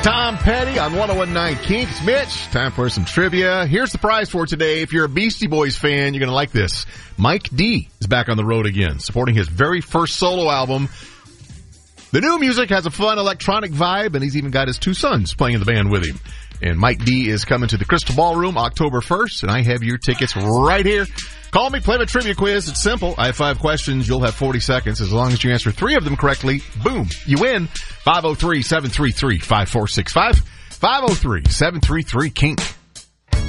Tom Petty on 101.9 Kinks. Mitch, time for some trivia. Here's the prize for today. If you're a Beastie Boys fan, you're going to like this. Mike D is back on the road again, supporting his very first solo album. The new music has a fun electronic vibe, and he's even got his two sons playing in the band with him. And Mike D is coming to the Crystal Ballroom October 1st, and I have your tickets right here. Call me, play the trivia quiz. It's simple. I have 5 questions. You'll have 40 seconds. As long as you answer 3 of them correctly, boom, you win. 503-733-5465. 503-733-KINK.